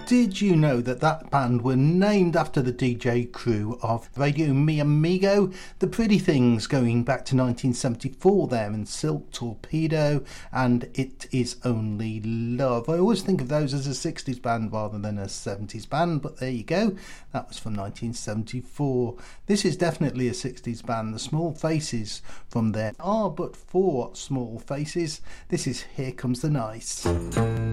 Did you know that that band were named after the DJ crew of Radio Mi Amigo? The Pretty Things, going back to 1974 there, and Silk Torpedo and It Is Only Love. I always think of those as a 60s band rather than a 70s band, but there you go. That was from 1974. This is definitely a 60s band. The Small Faces from there are but 4 small faces. This is Here Comes the Night.